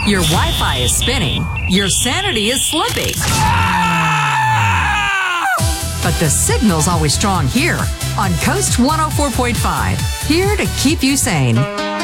Your Wi-Fi is spinning. Your sanity is slipping. But the signal's always strong here on Coast 104.5. Here to keep you sane.